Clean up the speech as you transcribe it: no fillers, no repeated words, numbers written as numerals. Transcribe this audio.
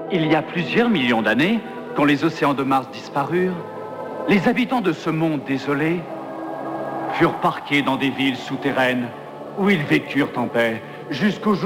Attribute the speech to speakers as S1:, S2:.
S1: Il y a plusieurs millions d'années, quand les océans de Mars disparurent, les habitants de ce monde désolé furent parqués dans des villes souterraines où ils vécurent en paix jusqu'au jour